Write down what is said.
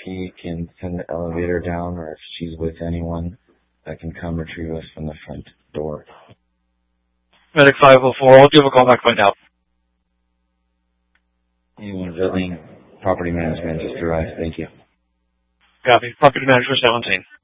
she can send the elevator down or if she's with anyone that can come retrieve us from the front door. Medic 504, I'll give a call back right now. Anyone building property management just arrived. Thank you. Copy. Property manager 17.